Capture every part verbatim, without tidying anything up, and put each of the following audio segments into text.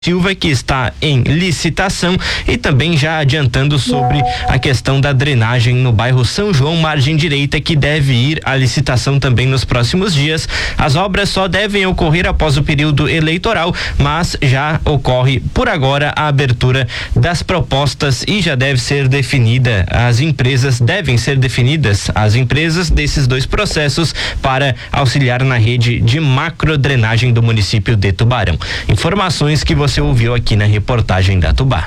Silva, que está em licitação, e também já adiantando sobre a questão da drenagem no bairro São João, margem direita, que deve ir à licitação também nos próximos dias. As obras só devem ocorrer após o período eleitoral, mas já ocorre por agora a abertura das propostas e já deve ser definida, as empresas devem ser definidas, as empresas desses dois processos para auxiliar na rede de macrodrenagem do município de Tubarão. Informações que você Você ouviu aqui na reportagem da Tubá.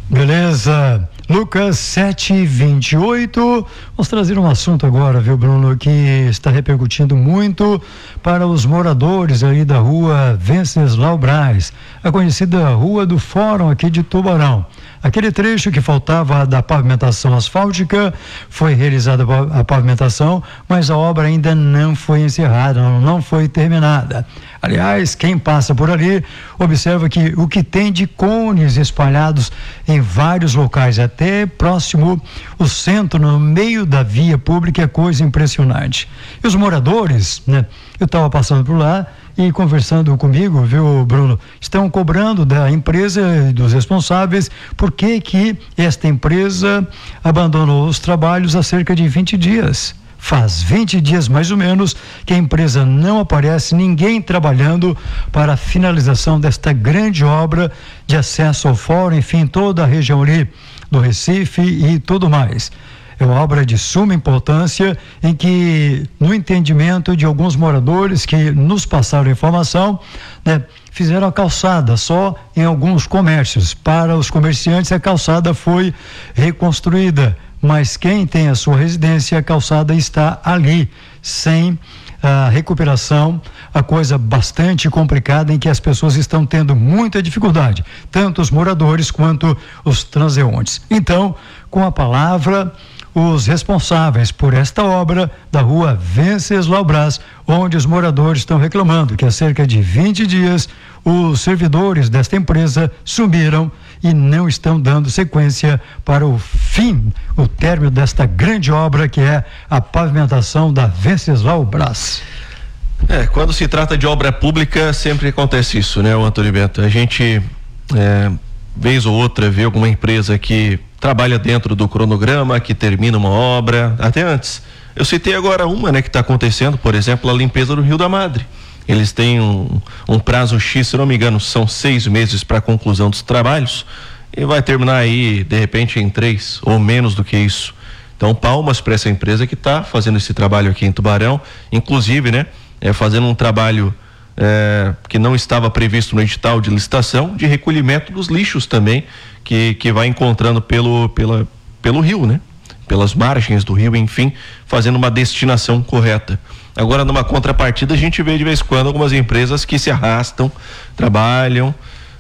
Beleza, Lucas, sete e vinte e oito. Vamos trazer um assunto agora, viu, Bruno, que está repercutindo muito para os moradores aí da rua Venceslau Braz, a conhecida Rua do Fórum aqui de Tubarão. Aquele trecho que faltava da pavimentação asfáltica, foi realizada a pavimentação, mas a obra ainda não foi encerrada, não foi terminada. Aliás, quem passa por ali observa que o que tem de cones espalhados em vários locais, até próximo ao centro, no meio da via pública, é coisa impressionante. E os moradores, né? Eu estava passando por lá e conversando comigo, viu, Bruno, estão cobrando da empresa e dos responsáveis por que que esta empresa abandonou os trabalhos há cerca de vinte dias. Faz vinte dias mais ou menos que a empresa não aparece, ninguém trabalhando para a finalização desta grande obra de acesso ao fórum, enfim, toda a região ali do Recife e tudo mais. É uma obra de suma importância em que, no entendimento de alguns moradores que nos passaram informação, né, fizeram a calçada só em alguns comércios. Para os comerciantes, a calçada foi reconstruída, mas quem tem a sua residência, a calçada está ali, sem a recuperação, a coisa bastante complicada em que as pessoas estão tendo muita dificuldade, tanto os moradores quanto os transeuntes. Então, com a palavra, os responsáveis por esta obra da rua Venceslau Braz, onde os moradores estão reclamando que há cerca de vinte dias os servidores desta empresa sumiram e não estão dando sequência para o fim, o término desta grande obra que é a pavimentação da Venceslau Braz. É, quando se trata de obra pública sempre acontece isso, né, o Antônio Bento? A gente, é, vez ou outra, vê alguma empresa que trabalha dentro do cronograma, que termina uma obra, até antes. Eu citei agora uma, né, que está acontecendo, por exemplo, a limpeza do Rio da Madre. Eles têm um, um prazo X, se não me engano, são seis meses para a conclusão dos trabalhos e vai terminar aí, de repente, em três ou menos do que isso. Então, palmas para essa empresa que está fazendo esse trabalho aqui em Tubarão, inclusive, né, é, fazendo um trabalho é, que não estava previsto no edital de licitação, de recolhimento dos lixos também, que, que vai encontrando pelo, pela, pelo rio, né? Pelas margens do rio, enfim, fazendo uma destinação correta. Agora, numa contrapartida, a gente vê de vez em quando algumas empresas que se arrastam, trabalham,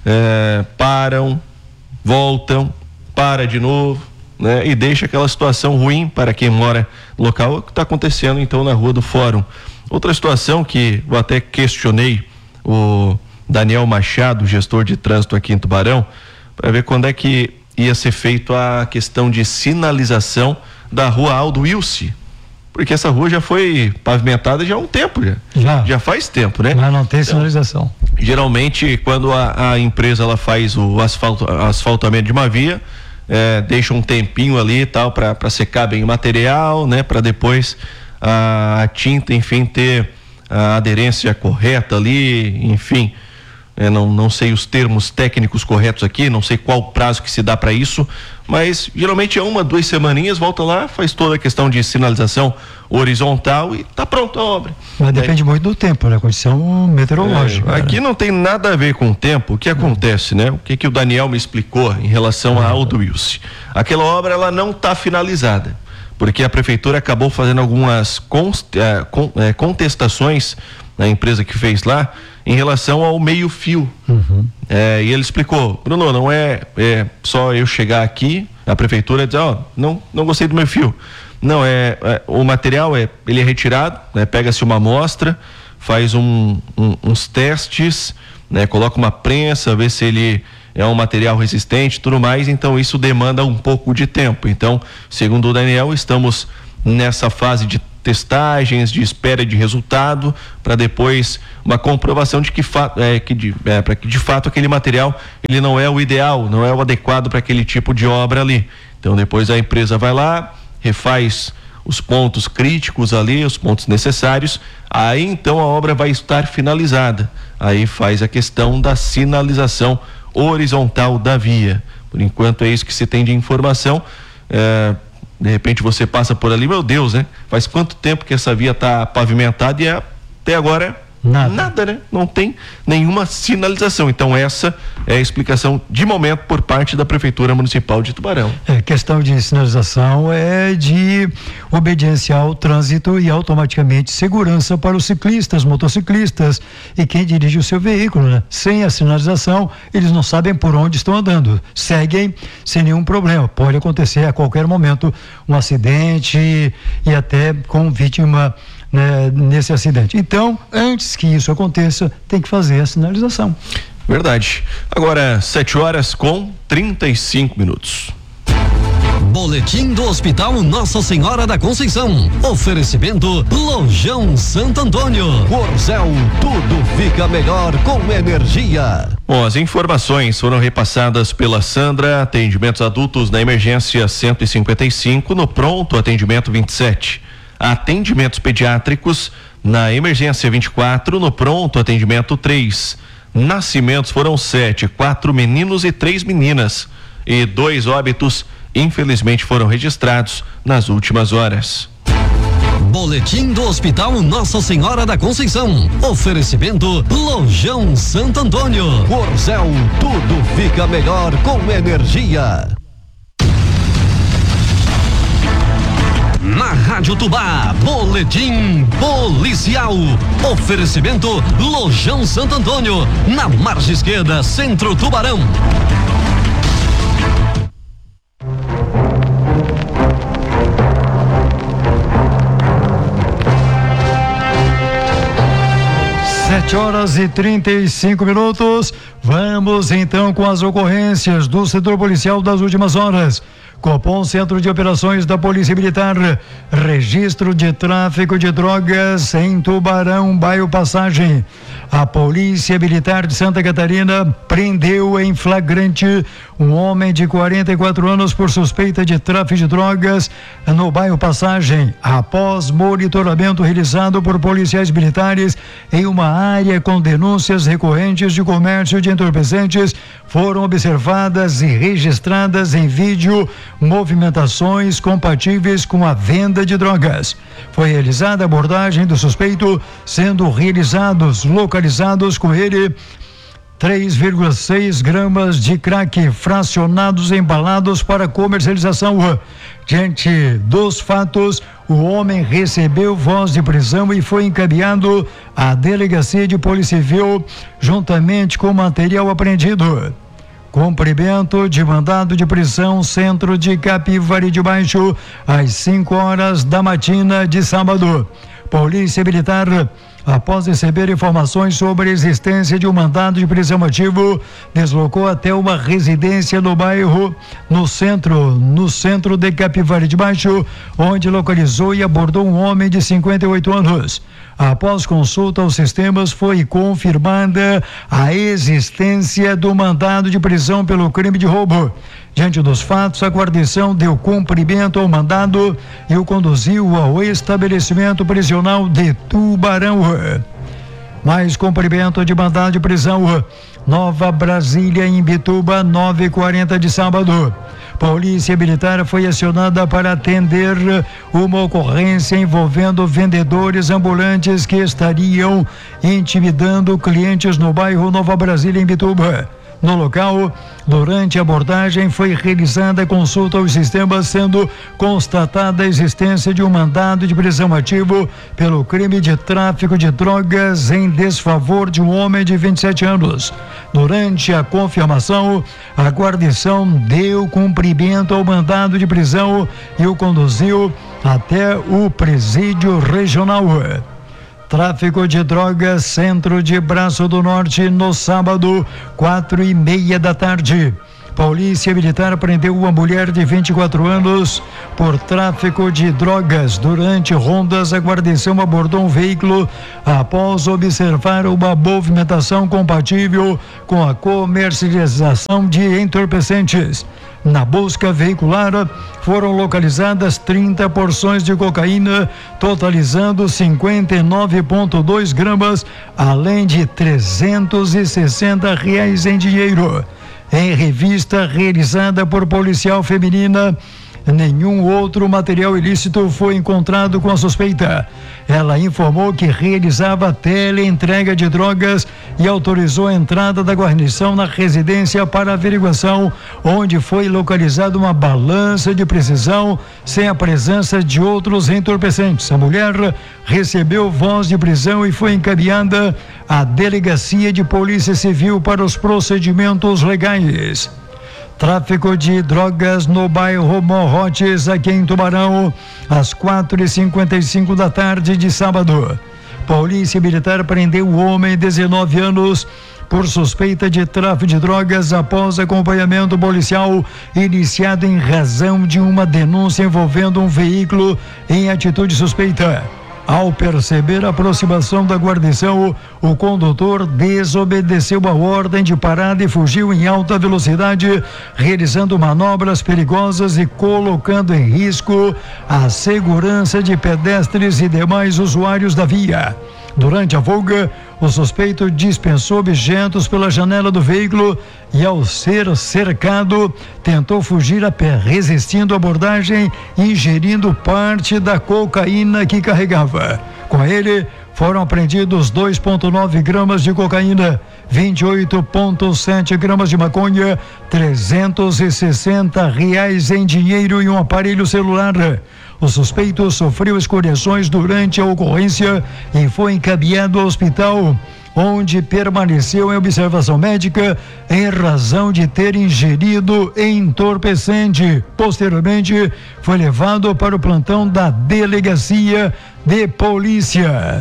é, param, voltam, para de novo, né? E deixa aquela situação ruim para quem mora no local, o que está acontecendo então na Rua do Fórum. Outra situação que eu até questionei o Daniel Machado, gestor de trânsito aqui em Tubarão, para ver quando é que ia ser feito a questão de sinalização da Rua Aldo Wilce, porque essa rua já foi pavimentada já há um tempo, já, já, já faz tempo, né? Mas não tem sinalização. Então, geralmente, quando a, a empresa ela faz o asfalto, asfaltamento de uma via, é, deixa um tempinho ali e tal para secar bem o material, né? Para depois a, a tinta, enfim, ter a aderência correta ali, enfim. É, não, não sei os termos técnicos corretos aqui, não sei qual prazo que se dá para isso, mas geralmente é uma, duas semaninhas, volta lá, faz toda a questão de sinalização horizontal e tá pronta a obra. Mas depende é, muito do tempo, né? Condição meteorológica. É, aqui não tem nada a ver com o tempo. O que acontece, né? O que que o Daniel me explicou em relação a Aldo Wilce? Aquela obra, ela não está finalizada, porque a prefeitura acabou fazendo algumas const, é, con, é, contestações na empresa que fez lá, em relação ao meio fio. Uhum. É, e ele explicou, Bruno, não é, é só eu chegar aqui, a prefeitura dizer, ó, oh, não, não gostei do meio fio. Não, é, é o material é, ele é retirado, né, pega-se uma amostra, faz um, um, uns testes, né, coloca uma prensa, vê se ele é um material resistente e tudo mais, então isso demanda um pouco de tempo. Então, segundo o Daniel, estamos nessa fase de testagens, de espera de resultado, para depois uma comprovação de que, é, que, de, é, para que de fato aquele material ele não é o ideal, não é o adequado para aquele tipo de obra ali. Então depois a empresa vai lá, refaz os pontos críticos ali, os pontos necessários, aí então a obra vai estar finalizada. Aí faz a questão da sinalização horizontal da via. Por enquanto é isso que se tem de informação. É, de repente você passa por ali, meu Deus, né? Faz quanto tempo que essa via está pavimentada e é, até agora nada. nada, né? Não tem nenhuma sinalização. Então essa é a explicação de momento por parte da Prefeitura Municipal de Tubarão. É, questão de sinalização é de obediência ao trânsito e automaticamente segurança para os ciclistas, motociclistas e quem dirige o seu veículo, né? Sem a sinalização, eles não sabem por onde estão andando. Seguem sem nenhum problema. Pode acontecer a qualquer momento um acidente e até com vítima, né, nesse acidente. Então, antes que isso aconteça, tem que fazer a sinalização. Verdade. Agora, sete horas com trinta e cinco minutos. Boletim do Hospital Nossa Senhora da Conceição. Oferecimento Lojão Santo Antônio. Corzel, tudo fica melhor com energia. Bom, as informações foram repassadas pela Sandra. Atendimentos adultos na emergência cento e cinquenta e cinco, no pronto atendimento vinte e sete. Atendimentos pediátricos na emergência vinte e quatro, no pronto atendimento três. Nascimentos foram sete, quatro meninos e três meninas. E dois óbitos, infelizmente, foram registrados nas últimas horas. Boletim do Hospital Nossa Senhora da Conceição. Oferecimento Lojão Santo Antônio. Corzel, tudo fica melhor com energia. Na Rádio Tubá, boletim policial. Oferecimento Lojão Santo Antônio, na margem esquerda, Centro Tubarão. Sete horas e trinta e cinco minutos. Vamos então com as ocorrências do setor policial das últimas horas. Copom, Centro de Operações da Polícia Militar, registro de tráfico de drogas em Tubarão, bairro Passagem. A Polícia Militar de Santa Catarina prendeu em flagrante um homem de quarenta e quatro anos por suspeita de tráfico de drogas no bairro Passagem, após monitoramento realizado por policiais militares em uma área com denúncias recorrentes de comércio de entorpecentes. Foram observadas e registradas em vídeo movimentações compatíveis com a venda de drogas. Foi realizada a abordagem do suspeito, sendo realizados, localizados com ele três vírgula seis gramas de crack fracionados embalados para comercialização. Diante dos fatos, o homem recebeu voz de prisão e foi encaminhado à Delegacia de Polícia Civil juntamente com material apreendido. Cumprimento de mandado de prisão, Centro de Capivari de Baixo, às cinco horas da matina de sábado. Polícia Militar, após receber informações sobre a existência de um mandado de prisão ativo, deslocou até uma residência no bairro, no centro, no centro de Capivari de Baixo, onde localizou e abordou um homem de cinquenta e oito anos. Após consulta aos sistemas, foi confirmada a existência do mandado de prisão pelo crime de roubo. Diante dos fatos, a guarnição deu cumprimento ao mandado e o conduziu ao estabelecimento prisional de Tubarão. Mais cumprimento de mandado de prisão, Nova Brasília, em Imbituba, nove e quarenta de sábado. Polícia Militar foi acionada para atender uma ocorrência envolvendo vendedores ambulantes que estariam intimidando clientes no bairro Nova Brasília, em Imbituba. No local, durante a abordagem, foi realizada a consulta aos sistemas, sendo constatada a existência de um mandado de prisão ativo pelo crime de tráfico de drogas em desfavor de um homem de vinte e sete anos. Durante a confirmação, a guarnição deu cumprimento ao mandado de prisão e o conduziu até o presídio regional. Tráfico de drogas, Centro de Braço do Norte, no sábado, quatro e meia da tarde. Polícia Militar prendeu uma mulher de vinte e quatro anos por tráfico de drogas. Durante rondas, a guarnição abordou um veículo após observar uma movimentação compatível com a comercialização de entorpecentes. Na busca veicular, foram localizadas trinta porções de cocaína, totalizando cinquenta e nove vírgula dois gramas, além de trezentos e sessenta reais em dinheiro. Em revista realizada por policial feminina, nenhum outro material ilícito foi encontrado com a suspeita. Ela informou que realizava teleentrega de drogas e autorizou a entrada da guarnição na residência para averiguação, onde foi localizada uma balança de precisão sem a presença de outros entorpecentes. A mulher recebeu voz de prisão e foi encaminhada à Delegacia de Polícia Civil para os procedimentos legais. Tráfico de drogas no bairro Morrotes, aqui em Tubarão, às quatro e cinquenta e cinco da tarde de sábado. Polícia Militar prendeu o homem de dezenove anos por suspeita de tráfico de drogas após acompanhamento policial iniciado em razão de uma denúncia envolvendo um veículo em atitude suspeita. Ao perceber a aproximação da guarnição, o condutor desobedeceu a ordem de parada e fugiu em alta velocidade, realizando manobras perigosas e colocando em risco a segurança de pedestres e demais usuários da via. Durante a fuga, o suspeito dispensou objetos pela janela do veículo e, ao ser cercado, tentou fugir a pé, resistindo à abordagem e ingerindo parte da cocaína que carregava. Com ele, foram apreendidos dois vírgula nove gramas de cocaína, vinte e oito vírgula sete gramas de maconha, trezentos e sessenta reais em dinheiro e um aparelho celular. O suspeito sofreu escoriações durante a ocorrência e foi encaminhado ao hospital, onde permaneceu em observação médica em razão de ter ingerido entorpecente. Posteriormente, foi levado para o plantão da Delegacia de Polícia.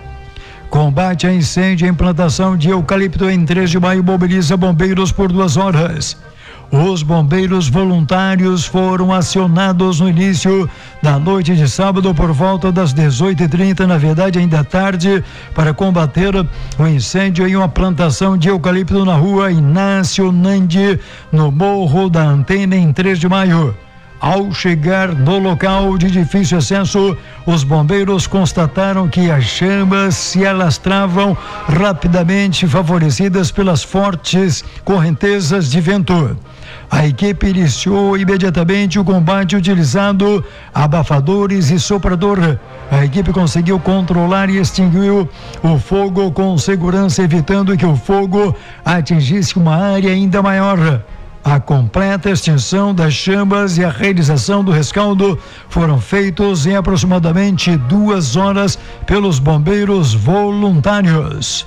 Combate a incêndio e implantação de eucalipto em três de maio mobiliza bombeiros por duas horas. Os bombeiros voluntários foram acionados no início da noite de sábado por volta das dezoito e trinta, na verdade ainda tarde, para combater o incêndio em uma plantação de eucalipto na rua Inácio Nandi, no Morro da Antena, em três de maio. Ao chegar no local de difícil acesso, os bombeiros constataram que as chamas se alastravam rapidamente, favorecidas pelas fortes correntezas de vento. A equipe iniciou imediatamente o combate utilizando abafadores e soprador. A equipe conseguiu controlar e extinguiu o fogo com segurança, evitando que o fogo atingisse uma área ainda maior. A completa extinção das chamas e a realização do rescaldo foram feitos em aproximadamente duas horas pelos bombeiros voluntários.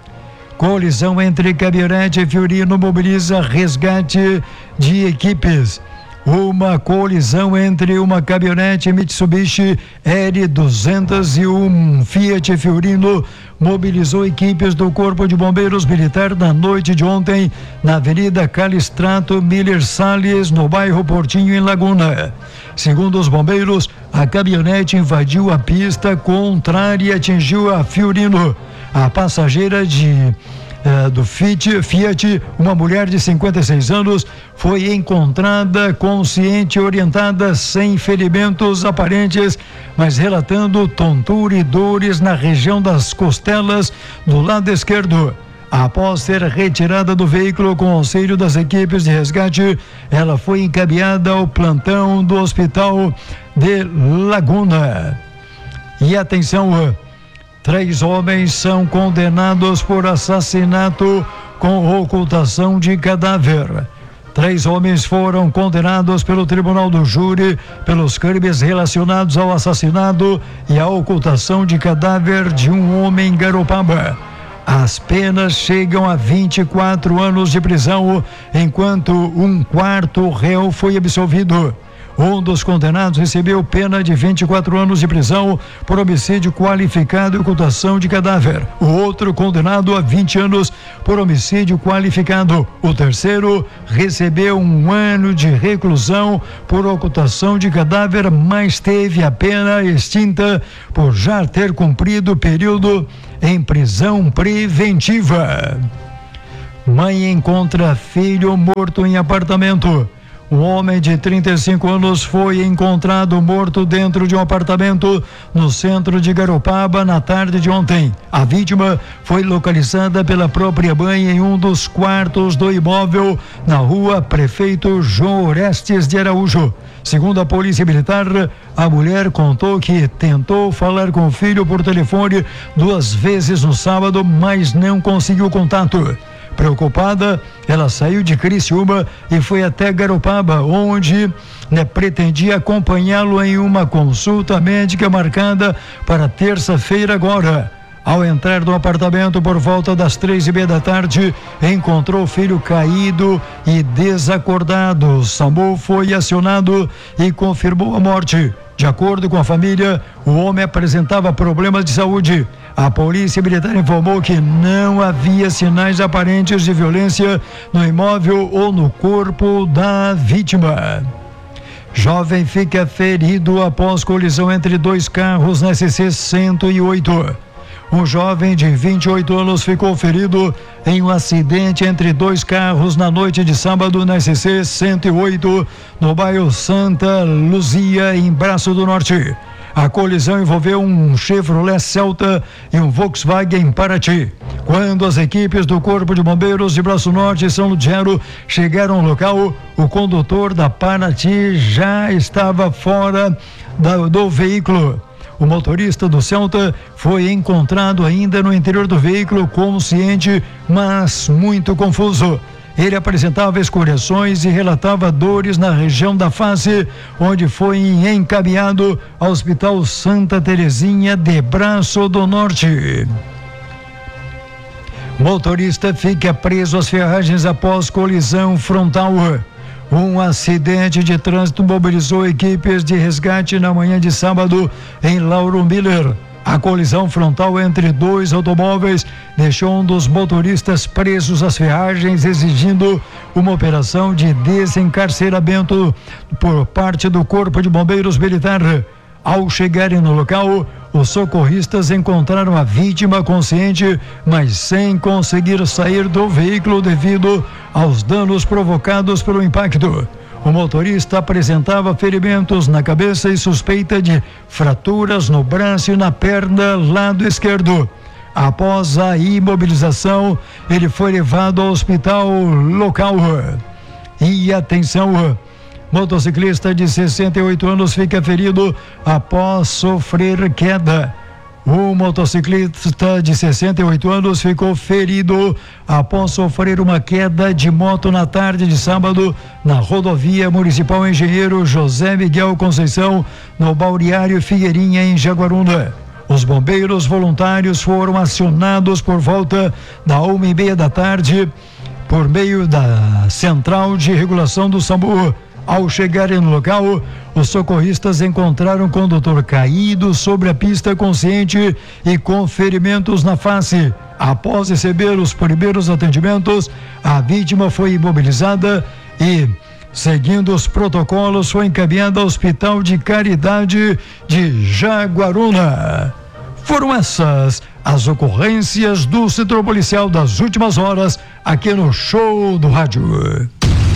Colisão entre caminhonete e Fiorino mobiliza resgate de equipes. Uma colisão entre uma caminhonete Mitsubishi R duzentos e um Fiat Fiorino mobilizou equipes do Corpo de Bombeiros Militar na noite de ontem na Avenida Calistrato Miller Salles, no bairro Portinho, em Laguna. Segundo os bombeiros, a caminhonete invadiu a pista contrária e atingiu a Fiorino. A passageira de Uh, do Fiat, Fiat, uma mulher de cinquenta e seis anos, foi encontrada consciente e orientada, sem ferimentos aparentes, mas relatando tontura e dores na região das costelas do lado esquerdo. Após ser retirada do veículo com auxílio das equipes de resgate, ela foi encaminhada ao plantão do Hospital de Laguna. E atenção, três homens são condenados por assassinato com ocultação de cadáver. Três homens foram condenados pelo Tribunal do Júri pelos crimes relacionados ao assassinato e à ocultação de cadáver de um homem em Garopaba. As penas chegam a vinte e quatro anos de prisão, enquanto um quarto réu foi absolvido. Um dos condenados recebeu pena de vinte e quatro anos de prisão por homicídio qualificado e ocultação de cadáver. O outro condenado a vinte anos por homicídio qualificado. O terceiro recebeu um ano de reclusão por ocultação de cadáver, mas teve a pena extinta por já ter cumprido o período em prisão preventiva. Mãe encontra filho morto em apartamento. Um homem de trinta e cinco anos foi encontrado morto dentro de um apartamento no centro de Garopaba na tarde de ontem. A vítima foi localizada pela própria mãe em um dos quartos do imóvel na rua Prefeito João Orestes de Araújo. Segundo a Polícia Militar, a mulher contou que tentou falar com o filho por telefone duas vezes no sábado, mas não conseguiu contato. Preocupada, ela saiu de Criciúma e foi até Garopaba, onde né, pretendia acompanhá-lo em uma consulta médica marcada para terça-feira agora. Ao entrar no apartamento por volta das três e meia da tarde, encontrou o filho caído e desacordado. O SAMU foi acionado e confirmou a morte. De acordo com a família, o homem apresentava problemas de saúde. A Polícia Militar informou que não havia sinais aparentes de violência no imóvel ou no corpo da vítima. Jovem fica ferido após colisão entre dois carros na S C cento e oito. Um jovem de vinte e oito anos ficou ferido em um acidente entre dois carros na noite de sábado na S C cento e oito, no bairro Santa Luzia, em Braço do Norte. A colisão envolveu um Chevrolet Celta e um Volkswagen Paraty. Quando as equipes do Corpo de Bombeiros de Braço Norte e São Lugero chegaram ao local, o condutor da Paraty já estava fora da, do veículo. O motorista do Celta foi encontrado ainda no interior do veículo, consciente, mas muito confuso. Ele apresentava escoriações e relatava dores na região da face, onde foi encaminhado ao Hospital Santa Terezinha de Braço do Norte. Motorista fica preso às ferragens após colisão frontal. Um acidente de trânsito mobilizou equipes de resgate na manhã de sábado em Lauro Miller. A colisão frontal entre dois automóveis deixou um dos motoristas presos às ferragens, exigindo uma operação de desencarceramento por parte do Corpo de Bombeiros Militar. Ao chegarem no local, os socorristas encontraram a vítima consciente, mas sem conseguir sair do veículo devido aos danos provocados pelo impacto. O motorista apresentava ferimentos na cabeça e suspeita de fraturas no braço e na perna lado esquerdo. Após a imobilização, ele foi levado ao hospital local. E atenção, motociclista de sessenta e oito anos fica ferido após sofrer queda. O motociclista de sessenta e oito anos ficou ferido após sofrer uma queda de moto na tarde de sábado na rodovia municipal Engenheiro José Miguel Conceição, no Balneário Figueirinha, em Jaguaruna. Os bombeiros voluntários foram acionados por volta da uma e meia da tarde por meio da Central de Regulação do SAMU. Ao chegarem no local, os socorristas encontraram o condutor caído sobre a pista, consciente e com ferimentos na face. Após receber os primeiros atendimentos, a vítima foi imobilizada e, seguindo os protocolos, foi encaminhada ao Hospital de Caridade de Jaguaruna. Foram essas as ocorrências do setor policial das últimas horas aqui no Show do Rádio.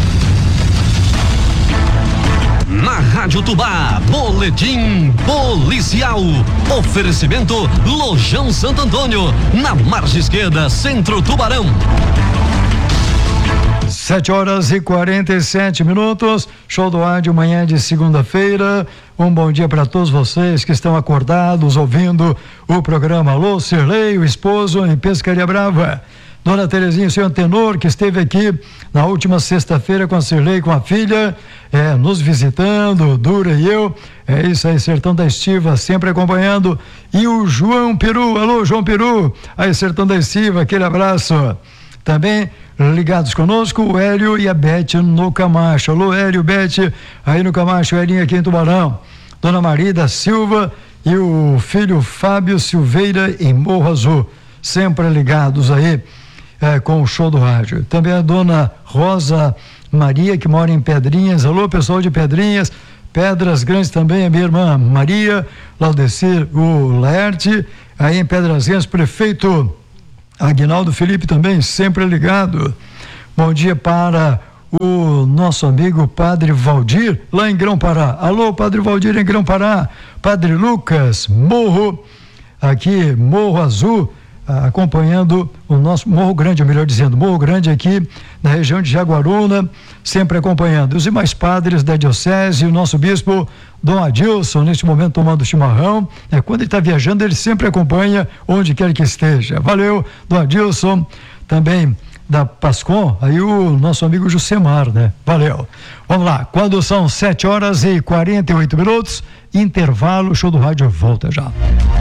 Na Rádio Tubá, boletim policial. Oferecimento Lojão Santo Antônio, na margem esquerda, Centro Tubarão. Sete horas e quarenta e sete minutos. Show do Rádio, manhã de segunda-feira. Um bom dia para todos vocês que estão acordados ouvindo o programa. Alô, Sirlei, o esposo em Pescaria Brava. Dona Terezinha, o senhor Tenor, que esteve aqui na última sexta-feira com a Sirlei, com a filha, é, nos visitando, Dura e eu. É isso aí, Sertão da Estiva, sempre acompanhando. E o João Peru, alô, João Peru, aí, Sertão da Estiva, aquele abraço. Também ligados conosco, o Hélio e a Beth no Camacho. Alô, Hélio, Beth, aí no Camacho, Helinho aqui em Tubarão. Dona Maria da Silva e o filho Fábio Silveira em Morro Azul, sempre ligados aí é, com o show do rádio. Também a dona Rosa Maria, que mora em Pedrinhas. Alô, pessoal de Pedrinhas, Pedras Grandes também, a minha irmã Maria, Laudecir, o Laerte, aí em Pedras Grandes, prefeito Aguinaldo Felipe também, sempre ligado. Bom dia para o nosso amigo Padre Valdir, lá em Grão-Pará. Alô, Padre Valdir em Grão-Pará. Padre Lucas, Morro, aqui, Morro Azul, acompanhando o nosso Morro Grande, melhor dizendo, Morro Grande aqui na região de Jaguaruna, sempre acompanhando. Os demais padres da diocese, o nosso bispo Dom Adilson, neste momento tomando chimarrão. É, quando ele está viajando, ele sempre acompanha onde quer que esteja. Valeu, Dom Adilson, também da Pascom, aí o nosso amigo Jusemar, né? Valeu. Vamos lá, quando são sete horas e quarenta e oito minutos, intervalo, show do rádio volta já.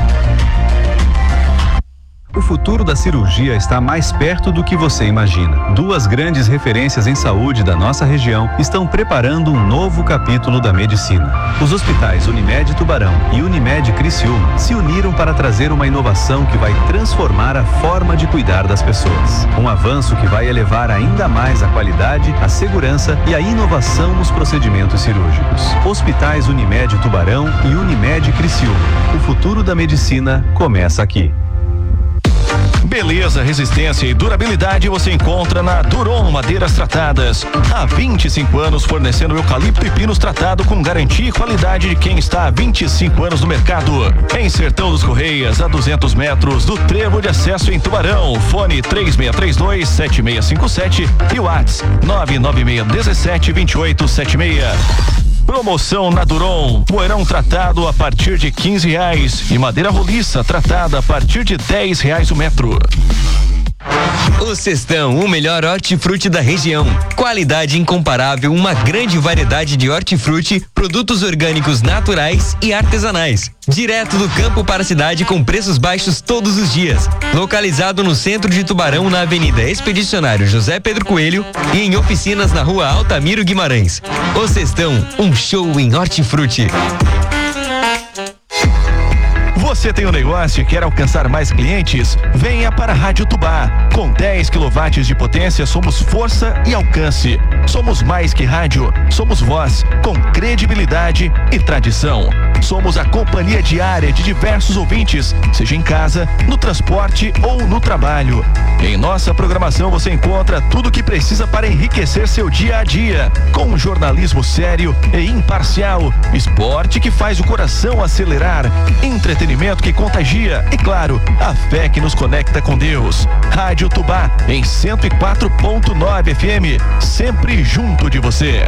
O futuro da cirurgia está mais perto do que você imagina. Duas grandes referências em saúde da nossa região estão preparando um novo capítulo da medicina. Os hospitais Unimed Tubarão e Unimed Criciúma se uniram para trazer uma inovação que vai transformar a forma de cuidar das pessoas. Um avanço que vai elevar ainda mais a qualidade, a segurança e a inovação nos procedimentos cirúrgicos. Hospitais Unimed Tubarão e Unimed Criciúma. O futuro da medicina começa aqui. Beleza, resistência e durabilidade você encontra na Duron Madeiras Tratadas. Há vinte e cinco anos fornecendo eucalipto e pinos tratado com garantia e qualidade de quem está há vinte e cinco anos no mercado. Em Sertão dos Correias, a duzentos metros do trevo de acesso em Tubarão. Fone três seis três dois, sete seis cinco sete e o WhatsApp nove nove seis um sete, dois oito sete seis. Promoção na Duron, moerão tratado a partir de quinze reais e madeira roliça tratada a partir de dez reais o metro. O Cestão, o melhor hortifruti da região. Qualidade incomparável, uma grande variedade de hortifruti, produtos orgânicos naturais e artesanais. Direto do campo para a cidade com preços baixos todos os dias. Localizado no centro de Tubarão, na Avenida Expedicionário José Pedro Coelho e em oficinas na Rua Altamiro Guimarães. O Cestão, um show em hortifruti. Você tem um negócio e quer alcançar mais clientes? Venha para a Rádio Tubá. Com dez quilowatts de potência, somos força e alcance. Somos mais que rádio, somos voz, com credibilidade e tradição. Somos a companhia diária de diversos ouvintes, seja em casa, no transporte ou no trabalho. Em nossa programação você encontra tudo o que precisa para enriquecer seu dia a dia, com um jornalismo sério e imparcial, esporte que faz o coração acelerar, entretenimento que contagia e, claro, a fé que nos conecta com Deus. Rádio Tubá em cento e quatro ponto nove F M, sempre junto de você.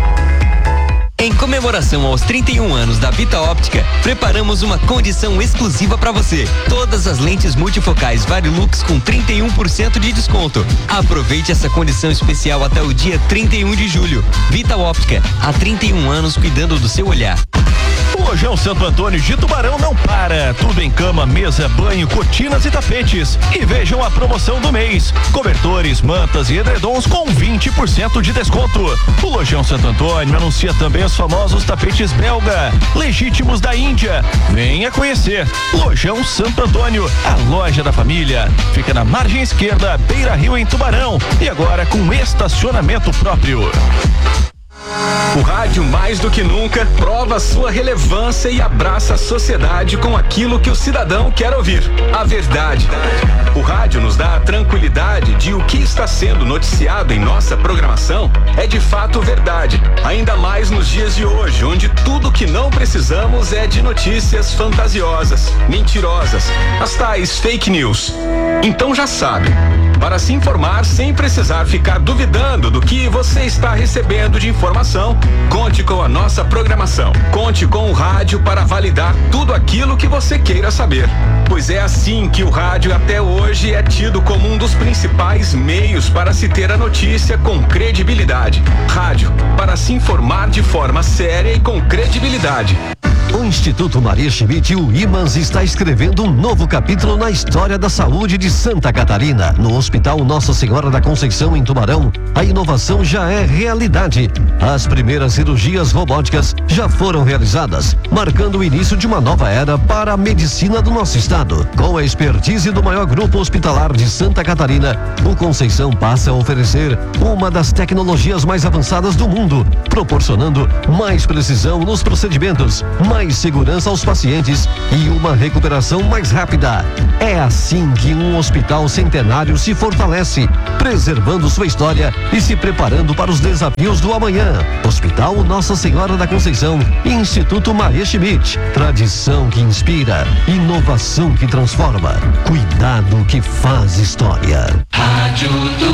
Em comemoração aos trinta e um anos da Vita Óptica, preparamos uma condição exclusiva para você. Todas as lentes multifocais Varilux com trinta e um por cento de desconto. Aproveite essa condição especial até o dia trinta e um de julho. Vita Óptica, há trinta e um anos cuidando do seu olhar. O Lojão Santo Antônio de Tubarão não para. Tudo em cama, mesa, banho, cortinas e tapetes. E vejam a promoção do mês. Cobertores, mantas e edredons com vinte por cento de desconto. O Lojão Santo Antônio anuncia também os famosos tapetes belga, legítimos da Índia. Venha conhecer. Lojão Santo Antônio, a loja da família. Fica na margem esquerda, Beira Rio, em Tubarão. E agora com estacionamento próprio. O rádio, mais do que nunca, prova sua relevância e abraça a sociedade com aquilo que o cidadão quer ouvir: a verdade. O rádio nos dá a tranquilidade de o que está sendo noticiado em nossa programação é de fato verdade, ainda mais nos dias de hoje, onde tudo que não precisamos é de notícias fantasiosas, mentirosas, as tais fake news. Então já sabe, para se informar sem precisar ficar duvidando do que você está recebendo de informação, conte com a nossa programação. Conte com o rádio para validar tudo aquilo que você queira saber. Pois é assim que o rádio até hoje é tido como um dos principais meios para se ter a notícia com credibilidade. Rádio, para se informar de forma séria e com credibilidade. O Instituto Maria Schmidt e o IMANS está escrevendo um novo capítulo na história da saúde de Santa Catarina. No Hospital Nossa Senhora da Conceição, em Tubarão, a inovação já é realidade. As primeiras cirurgias robóticas já foram realizadas, marcando o início de uma nova era para a medicina do nosso estado. Com a expertise do maior grupo hospitalar de Santa Catarina, o Conceição passa a oferecer uma das tecnologias mais avançadas do mundo, proporcionando mais precisão nos procedimentos, mais segurança aos pacientes e uma recuperação mais rápida. É assim que um hospital centenário se fortalece, preservando sua história e se preparando para os desafios do amanhã. Hospital Nossa Senhora da Conceição e Instituto Maria Schmidt. Tradição que inspira, inovação que transforma, cuidado que faz história. Rádio